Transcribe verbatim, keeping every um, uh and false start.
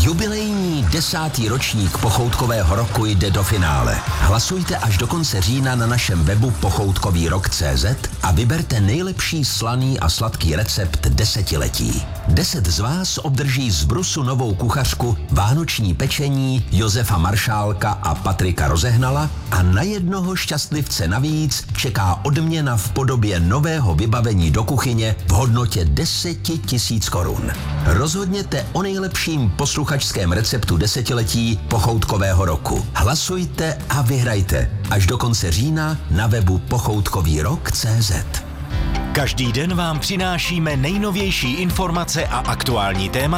Jubilejní desátý ročník pochoutkového roku jde do finále. Hlasujte až do konce října na našem webu pochoutkový rok tečka cé zet a vyberte nejlepší slaný a sladký recept desetiletí. Deset z vás obdrží z Brusu novou kuchařku, vánoční pečení Josefa Maršálka a Patrika Rozehnala a na jednoho šťastlivce navíc čeká odměna v podobě nového vybavení do kuchyně v hodnotě deset tisíc korun. Rozhodněte o nejlepším posluchačském receptu desetiletí pochoutkového roku. Hlasujte a vyhrajte až do konce října na webu pochoutkový rok tečka cé zet. Každý den vám přinášíme nejnovější informace a aktuální téma